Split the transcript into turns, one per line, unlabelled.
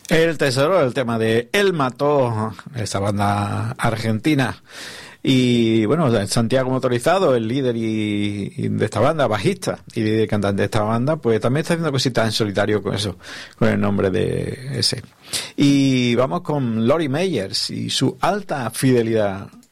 El Tesoro, el tema de Él Mató, esa banda argentina. Y bueno, Santiago Motorizado, el líder y de esta banda, bajista y cantante de esta banda, pues también está haciendo cositas en solitario con eso, con el nombre de ese. Y vamos con Lori Meyers y su alta fidelidad.